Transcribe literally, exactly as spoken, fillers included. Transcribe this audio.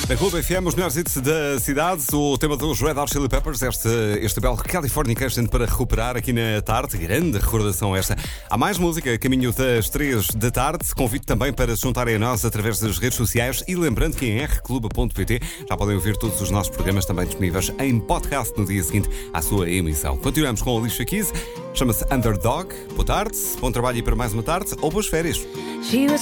Na Clube F M, os melhores hits da cidade. O tema dos Red Hot Chili Peppers, este, este belo Californication para recuperar aqui na tarde. Grande recordação esta. Há mais música, caminho das três da tarde. Convido também para se juntarem a nós através das redes sociais. E lembrando que em r clube ponto p t já podem ouvir todos os nossos programas também disponíveis em podcast no dia seguinte à sua emissão. Continuamos com a Alicia Keys. Chama-se Underdog. Boa tarde, bom trabalho e para mais uma tarde ou boas férias.